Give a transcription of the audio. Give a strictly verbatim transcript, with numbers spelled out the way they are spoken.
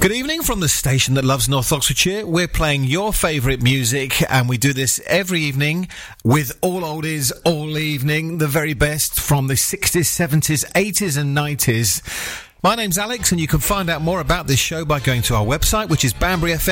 Good evening from the station that loves North Oxfordshire. We're playing your favourite music, and we do this every evening with all oldies all evening, the very best from the sixties, seventies, eighties and nineties. My name's Alex, and you can find out more about this show by going to our website, which is Banbury F M.